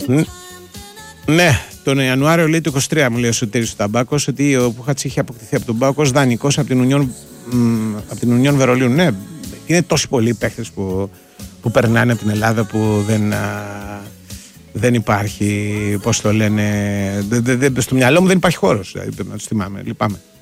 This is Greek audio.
Ναι, τον Ιανουάριο λέει το 23 μου λέει ο Σωτήρης Ταμπάκος ότι ο Πουχάτς είχε αποκτηθεί από τον ΠΑΟΚ ως δανεικός από την Ουνιόν Βερολίνου. Ναι, είναι τόσοι πολλοί παίχτες που περνάνε από την Ελλάδα που δεν υπάρχει, πώς το λένε, στο μυαλό μου δεν υπάρχει χώρος, δηλαδή, να τους θυμάμαι, λυπάμαι.